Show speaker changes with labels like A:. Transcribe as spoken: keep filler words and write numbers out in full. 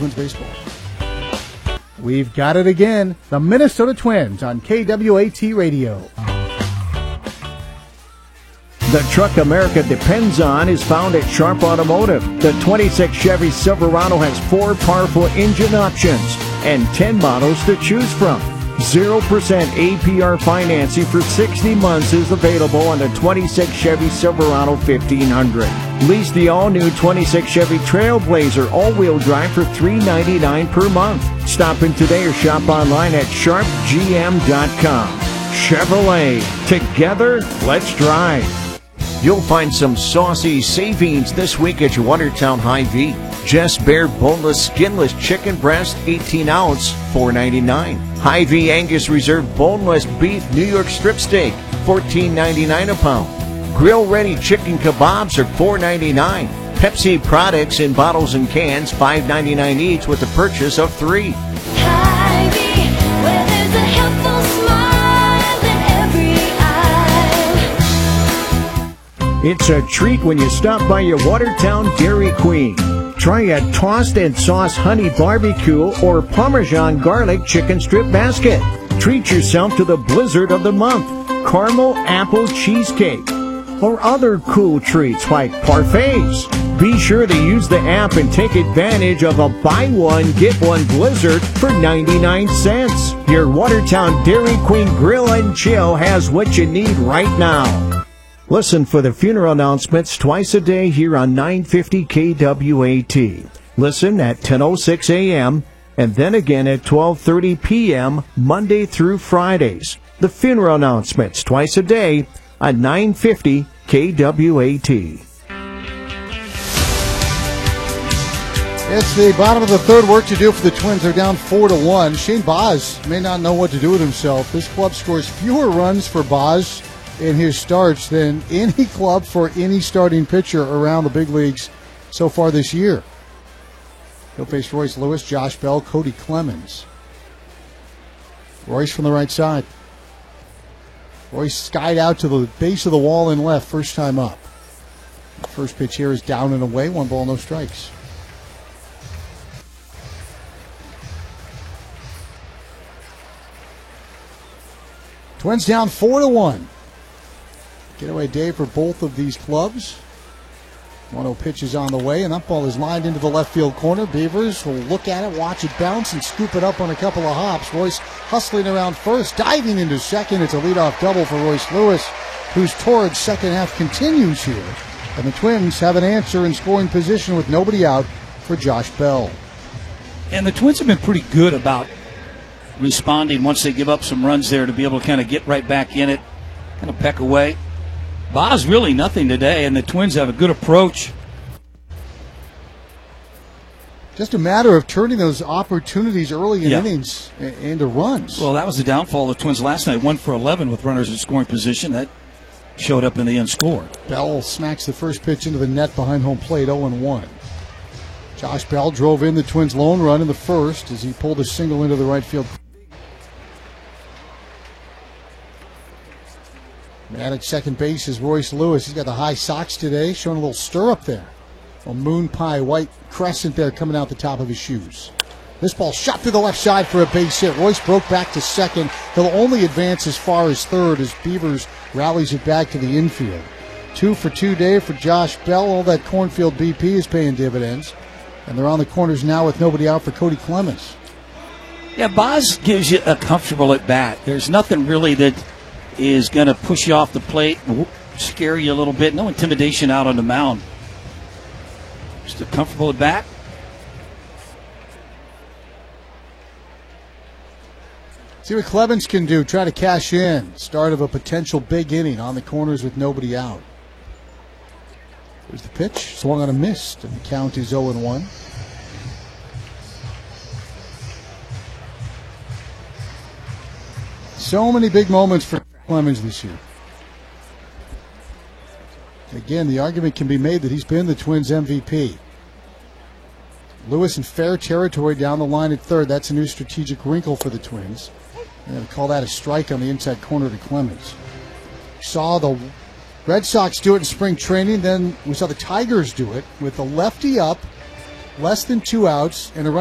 A: Twins baseball. We've got it again. The Minnesota Twins on K W A T Radio.
B: The truck America depends on is found at Sharp Automotive. The twenty-six Chevy Silverado has four powerful engine options and ten models to choose from. zero percent A P R financing for sixty months is available on the twenty-six Chevy Silverado fifteen hundred. Lease the all-new twenty-six Chevy Trailblazer all-wheel drive for three hundred ninety-nine dollars per month. Stop in today or shop online at sharp g m dot com. Chevrolet. Together, let's drive. You'll find some saucy savings this week at your Watertown Hy-Vee. Just Bear boneless, skinless chicken breast, eighteen ounce, four ninety-nine. Hy-Vee Angus Reserve boneless beef New York strip steak, fourteen ninety-nine a pound. Grill-ready chicken kebabs are four ninety-nine. Pepsi products in bottles and cans, five ninety-nine each with the purchase of three.
C: Hy-Vee, where there's a helpful smile in every eye.
B: It's a treat when you stop by your Watertown Dairy Queen. Try a tossed and sauce honey barbecue or Parmesan garlic chicken strip basket. Treat yourself to the blizzard of the month, caramel apple cheesecake, or other cool treats like parfaits. Be sure to use the app and take advantage of a buy one, get one blizzard for ninety-nine cents. Your Watertown Dairy Queen Grill and Chill has what you need right now. Listen for the funeral announcements twice a day here on nine fifty K W A T. Listen at ten oh six a.m. and then again at twelve thirty p.m. Monday through Fridays. The funeral announcements twice a day on nine fifty K W A T.
A: It's the bottom of the third. Work to do for the Twins. They're down four to one. Shane Baz may not know what to do with himself. This club scores fewer runs for Baz in his starts than any club for any starting pitcher around the big leagues so far this year. He'll face Royce Lewis, Josh Bell, Cody Clemens. Royce from the right side. Royce skied out to the base of the wall in left, first time up. First pitch here is down and away, one ball, no strikes. Twins down four to one. Getaway day for both of these clubs. one oh pitch is on the way, and that ball is lined into the left field corner. Beavers will look at it, watch it bounce, and scoop it up on a couple of hops. Royce hustling around first, diving into second. It's a leadoff double for Royce Lewis, whose torrid second half continues here. And the Twins have an answer in scoring position with nobody out for Josh Bell.
D: And the Twins have been pretty good about responding once they give up some runs there to be able to kind of get right back in it, kind of peck away. Baz really nothing today, and the Twins have a good approach.
A: Just a matter of turning those opportunities early in
D: yeah.
A: innings into runs.
D: Well, that was the downfall of the Twins last night. One for eleven with runners in scoring position. That showed up in the end score.
A: Bell smacks the first pitch into the net behind home plate, oh and one. Josh Bell drove in the Twins' lone run in the first as he pulled a single into the right field. Man at second base is Royce Lewis. He's got the high socks today, showing a little stirrup there. A moon pie white crescent there coming out the top of his shoes. This ball shot through the left side for a base hit. Royce broke back to second. He'll only advance as far as third as Beavers rallies it back to the infield. Two for two day for Josh Bell. All that cornfield B P is paying dividends. And they're on the corners now with nobody out for Cody Clemens.
D: Yeah, Baz gives you a comfortable at bat. There's nothing really that is going to push you off the plate, scare you a little bit. No intimidation out on the mound. Just a comfortable at bat.
A: See what Clemens can do. Try to cash in. Start of a potential big inning on the corners with nobody out. There's the pitch. Swung on a miss, and the count is oh and one. So many big moments for Clemens this year. Again, the argument can be made that he's been the Twins' M V P. Lewis in fair territory down the line at third. That's a new strategic wrinkle for the Twins. They're going to call that a strike on the inside corner to Clemens. Saw the Red Sox do it in spring training. Then we saw the Tigers do it with the lefty up, less than two outs, and a run.